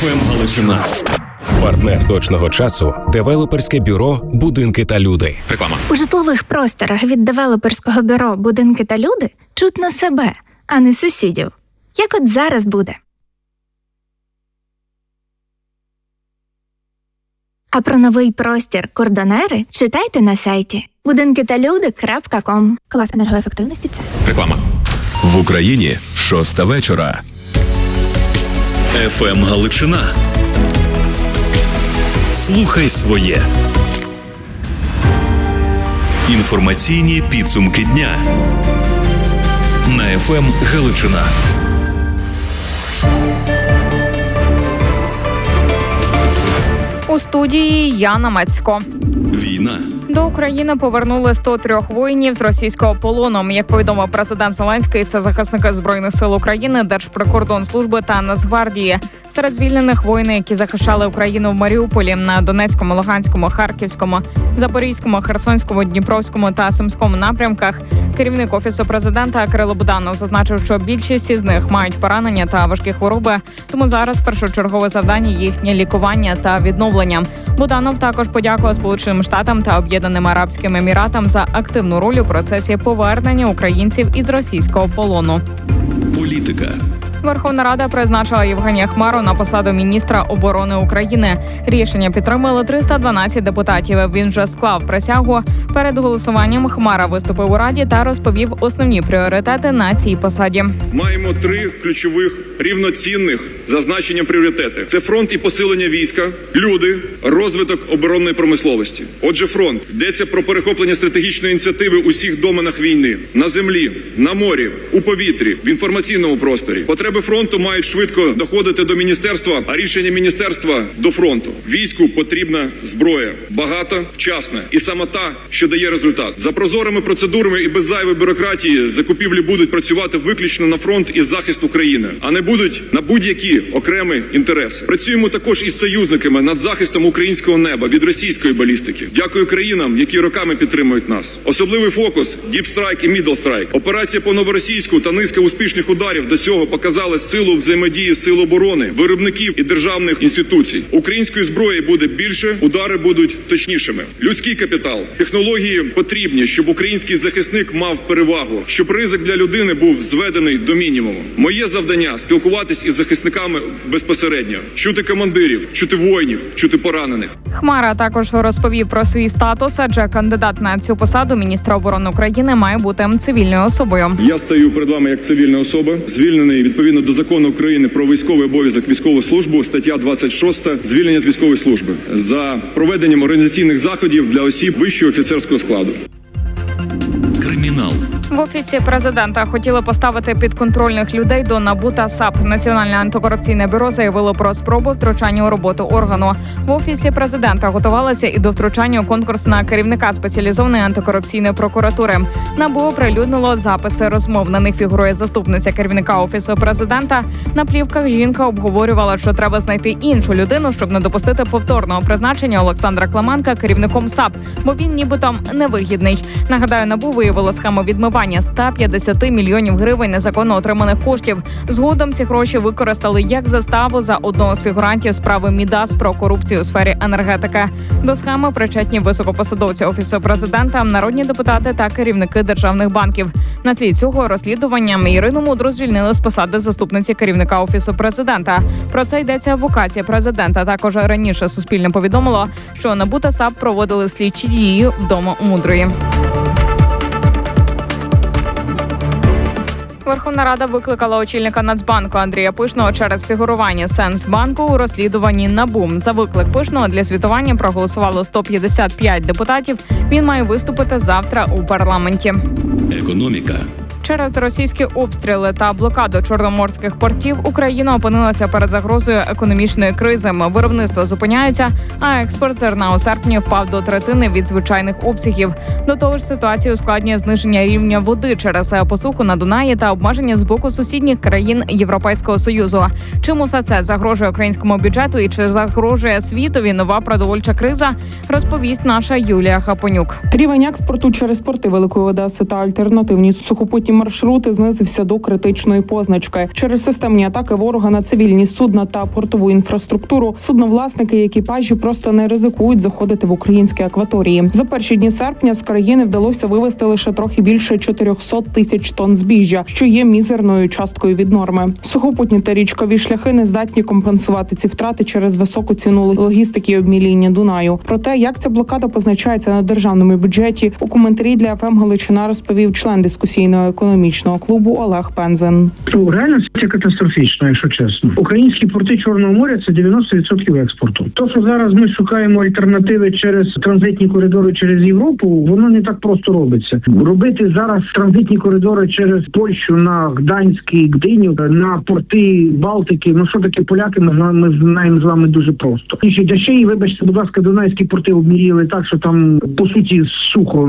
ФМ Галичина. Партнер точного часу – девелоперське бюро «Будинки та люди». Реклама. У житлових просторах від девелоперського бюро «Будинки та люди» чутно себе, а не сусідів. Як от зараз буде. А про новий простір «Кордонери» читайте на сайті budinkitalude.com. Клас енергоефективності – це. Реклама. В Україні 6 вечора. ФМ Галичина. Слухай своє. Інформаційні підсумки дня на ФМ Галичина. У студії Яна Мацько. Війна. До України повернули 103 воїнів з російського полону. Як повідомив президент Зеленський, це захисники Збройних сил України, Держприкордонслужби та Нацгвардії. Серед звільнених воїни, які захищали Україну в Маріуполі, на Донецькому, Луганському, Харківському, Запорізькому, Херсонському, Дніпровському та Сумському напрямках. Керівник Офісу президента Кирило Буданов зазначив, що більшість із них мають поранення та важкі хвороби, тому зараз першочергове завдання – їхнє лікування та відновлення. Буданов також подякував Сполученим Штатам та Об'єднаним Арабським Еміратам за активну роль у процесі повернення українців із російського полону. Політика. Верховна Рада призначила Євгенія Хмару на посаду міністра оборони України. Рішення підтримали 312 депутатів. Він вже склав присягу. Перед голосуванням Хмара виступив у Раді та розповів основні пріоритети на цій посаді. Маємо 3 ключових рівноцінних зазначення пріоритети. Це фронт і посилення війська, люди, розвиток оборонної промисловості. Отже, фронт. Йдеться про перехоплення стратегічної ініціативи у всіх доменах війни. На землі, на морі, у повітрі, в інформаційному просторі. Потреби фронту мають швидко доходити до міністерства, а рішення міністерства – до фронту. Війську потрібна зброя. Багата, вчасна. І саме та, що дає результат. За прозорими процедурами і без зайвої бюрократії закупівлі будуть працювати виключно на фронт і захист України, а не будуть на будь-які окремі інтереси. Працюємо також із союзниками над захистом українського неба від російської балістики. Дякую країнам, які роками підтримують нас. Особливий фокус – Deep Strike і Middle Strike. Операція по новоросійську та низка успішних ударів до цього показали силу взаємодії сил оборони, виробників і державних інституцій. Української зброї буде більше, удари будуть точнішими. Людський капітал. Технології потрібні, щоб український захисник мав перевагу, щоб ризик для людини був зведений до мінімуму. Моє завдання – спілкуватись із захисниками безпосередньо, чути командирів, чути воїнів, чути поранених. Хмара також розповів про свій статус, адже кандидат на цю посаду міністра оборони України має бути цивільною особою. Я стою перед вами як цивільна особа, звільнений відповідно до Закону України про військовий обов'язок, військову службу, стаття 26, звільнення з військової служби за проведенням організаційних заходів для осіб вищого офіцерського складу. Кримінал. В Офісі президента хотіли поставити підконтрольних людей до НАБУ та САП. Національне антикорупційне бюро заявило про спробу втручання у роботу органу. В Офісі президента готувалося і до втручання у конкурс на керівника спеціалізованої антикорупційної прокуратури. НАБУ оприлюднило записи розмов. На них фігурує заступниця керівника Офісу президента. На плівках жінка обговорювала, що треба знайти іншу людину, щоб не допустити повторного призначення Олександра Клименка керівником САП, бо він нібито невигідний. Нагадаю, НАБУ виявило схему відмивання 150 мільйонів гривень незаконно отриманих коштів. Згодом ці гроші використали як заставу за одного з фігурантів справи Мідас про корупцію у сфері енергетики. До схеми причетні високопосадовці Офісу президента, народні депутати та керівники державних банків. На тлі цього розслідування Ірину Мудру звільнили з посади заступниці керівника Офісу президента. Про це йдеться в указі президента. Також раніше Суспільне повідомило, що НАБУ та САП проводили слідчі дії вдома у Мудрої. Верховна Рада викликала очільника Нацбанку Андрія Пишного через фігурування Сенсбанку у розслідуванні НАБУ. За виклик Пишного для звітування проголосувало 155 депутатів. Він має виступити завтра у парламенті. Економіка. Через російські обстріли та блокаду чорноморських портів Україна опинилася перед загрозою економічної кризи. Виробництво зупиняється, а експорт зерна у серпні впав до третини від звичайних обсягів. До того ж, ситуацію ускладнює зниження рівня води через посуху на Дунаї та обмеження з боку сусідніх країн Європейського Союзу. Чим усе це загрожує українському бюджету і чи загрожує світові нова продовольча криза, розповість наша Юлія Хапонюк. Рівень експорту через порти Великої Одеси та альтернативні сухопутні маршрути знизився до критичної позначки. Через системні атаки ворога на цивільні судна та портову інфраструктуру судновласники і екіпажі просто не ризикують заходити в українські акваторії. За перші дні серпня з країни вдалося вивезти лише трохи більше 400 тисяч тонн збіжжя, що є мізерною часткою від норми. Сухопутні та річкові шляхи не здатні компенсувати ці втрати через високу ціну логістики і обміління Дунаю. Про те, як ця блокада позначається на державному бюджеті, у коментарі для ФМ Галичина розповів член дискусійного економічного клубу Олег Пензен. Реально це катастрофічно, якщо чесно. Українські порти Чорного моря – це 90% експорту. То, що зараз ми шукаємо альтернативи через транзитні коридори через Європу, воно не так просто робиться. Робити зараз транзитні коридори через Польщу на Гданськ і Гдиню, на порти Балтики, ну що таке поляки, ми знаємо з вами дуже просто. І ще й, вибачте, будь ласка, дунайські порти обміряли так, що там, по суті, сухо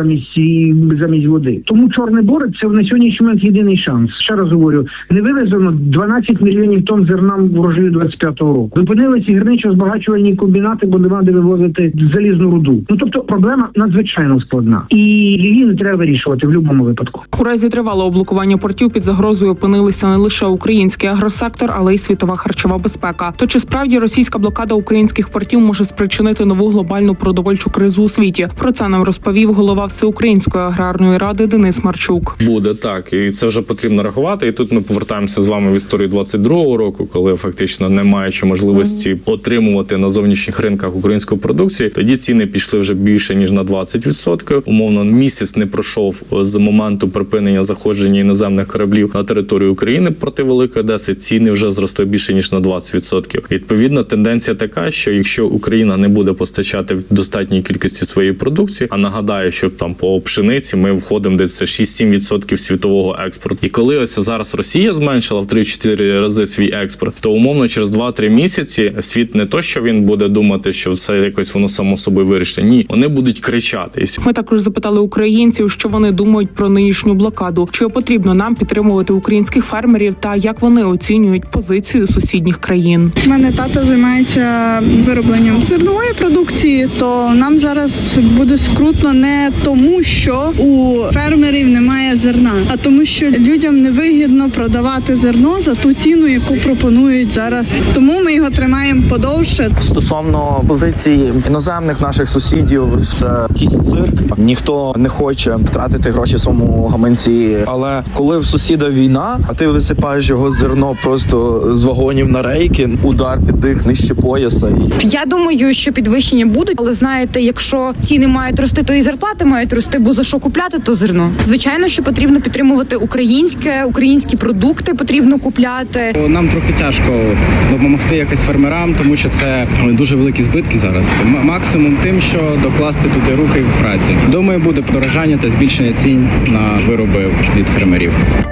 замість води. Тому Чорний море – це на сьогоднішній момент єдиний шанс. Ще раз говорю, не вивезено 12 мільйонів тонн зерна врожаю 25-го року. Зупинилися гірничо-збагачувальні комбінати, бо нема де вивозити залізну руду. Ну, тобто, проблема надзвичайно складна. І її не треба вирішувати в будь-якому випадку. У разі тривалого блокування портів під загрозою опинилися не лише український агросектор, але й світова харчова безпека. То чи справді російська блокада українських портів може спричинити нову глобальну продовольчу кризу у світі? Про це нам розповів голова Всеукраїнської аграрної ради Денис Марчук. Буде так, і це вже потрібно рахувати. І тут ми повертаємося з вами в історію 22-го року, коли фактично не маючи можливості отримувати на зовнішніх ринках українську продукцію, тоді ціни пішли вже більше ніж на 20%. Умовно, місяць не пройшов з моменту припинення заходження іноземних кораблів на територію України проти Великої Одеси. Ціни вже зросли більше ніж на 20%. Відповідно, тенденція така, що якщо Україна не буде постачати в достатній кількості своєї продукції, а нагадаю, що там по пшениці ми входимо десь 6-7% світового експорту. І коли ось зараз Росія зменшила в 3-4 рази свій експорт, то умовно через 2-3 місяці світ не то, що він буде думати, що все якось воно само собою вирішить. Ні, вони будуть кричати. Ми також запитали українців, що вони думають про нинішню блокаду, чи потрібно нам підтримувати українських фермерів та як вони оцінюють позицію сусідніх країн. У мене тато займається виробленням зернової продукції, то нам зараз буде скрутно не тому, що у фермерів немає зерна, а тому, що людям невигідно продавати зерно за ту ціну, яку пропонують зараз. Тому ми його тримаємо подовше. Стосовно позиції іноземних наших сусідів, це якийсь цирк. Ніхто не хоче втратити гроші в своєму гаманці. Але коли в сусіда війна, а ти висипаєш його зерно просто з вагонів на рейки, удар під них нижче пояса. Я думаю, що підвищення будуть, але знаєте, якщо ціни мають рости, то і зарплати мають рости, бо за що купляти то зерно? Звичайно, що потрібно підтримувати українські продукти потрібно купляти. Нам трохи тяжко допомогти якось фермерам, тому що це дуже великі збитки зараз. Максимум тим, що докласти туди руки в праці. Думаю, буде подорожання та збільшення цін на вироби від фермерів.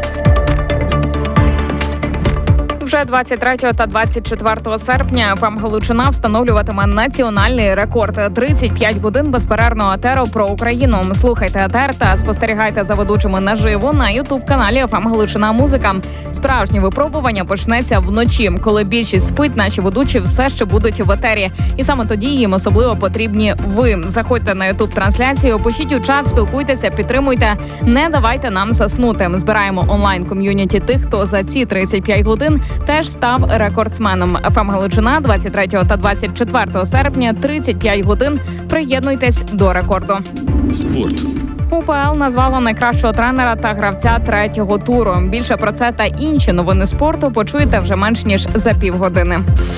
Вже 23 та 24 серпня ФМ Галичина встановлюватиме національний рекорд – 35 годин безперервного етеру про Україну. Слухайте етер та спостерігайте за ведучими наживо на ютуб-каналі ФМ Галичина Музика. Справжнє випробування почнеться вночі, коли більшість спить, наші ведучі все ще будуть в етері. І саме тоді їм особливо потрібні ви. Заходьте на ютуб-трансляцію, пишіть у чат, спілкуйтеся, підтримуйте, не давайте нам заснути. Збираємо онлайн-ком'юніті тих, хто за ці 35 годин теж став рекордсменом. ФМ Галичина 23 та 24 серпня, 35 годин. Приєднуйтесь до рекорду. Спорт. УПЛ назвала найкращого тренера та гравця третього туру. Більше про це та інші новини спорту почуєте вже менш ніж за півгодини.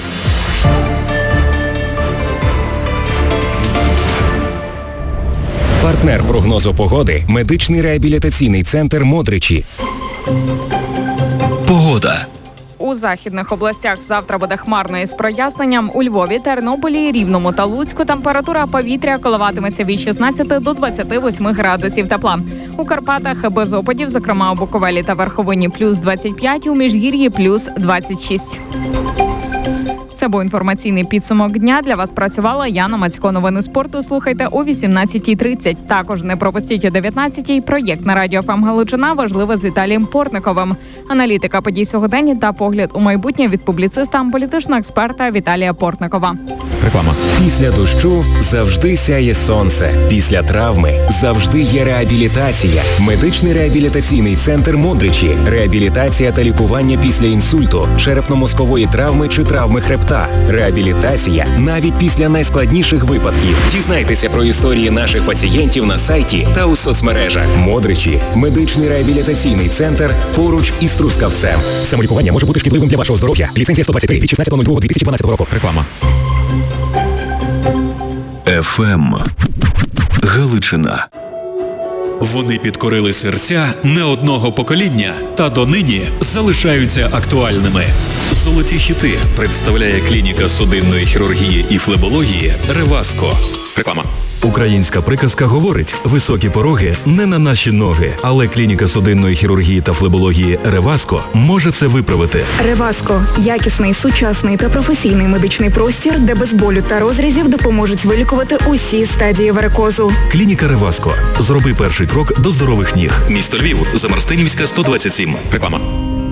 Партнер прогнозу погоди – медичний реабілітаційний центр «Модричі». Погода. У західних областях завтра буде хмарно із проясненням. У Львові, Тернополі, Рівному та Луцьку температура повітря коливатиметься від 16 до 28 градусів тепла. У Карпатах без опадів, зокрема у Буковелі та Верховині плюс 25, у Міжгір'ї плюс 26. Це був інформаційний підсумок дня. Для вас працювала Яна Мацько. Новини спорту слухайте о 18:30. Також не пропустіть о 19:00 проєкт на радіо ФМ Галичина «Важливе» з Віталієм Портниковим. Аналітика подій сьогодення та погляд у майбутнє від публіциста, політичного експерта Віталія Портникова. Реклама. Після дощу завжди сяє сонце. Після травми завжди є реабілітація. Медичний реабілітаційний центр Модричі. Реабілітація та лікування після інсульту, черепно-мозкової травми чи травми хребта. Реабілітація навіть після найскладніших випадків. Дізнайтеся про історії наших пацієнтів на сайті та у соцмережах. Модричі. Медичний реабілітаційний центр поруч із Трускавцем. Самолікування може бути шкідливим для вашого здоров'я. Ліцензія 123 від 16.02.2012 року. Реклама. ФМ. Галичина. Вони підкорили серця не одного покоління та донині залишаються актуальними. Золоті хіти представляє клініка судинної хірургії і флебології «Реваско». Реклама. Українська приказка говорить: високі пороги не на наші ноги, але клініка судинної хірургії та флебології «Реваско» може це виправити. «Реваско» – якісний, сучасний та професійний медичний простір, де без болю та розрізів допоможуть вилікувати усі стадії варикозу. Клініка «Реваско». Зроби перший крок до здорових ніг. Місто Львів, Замарстинівська, 127. Реклама.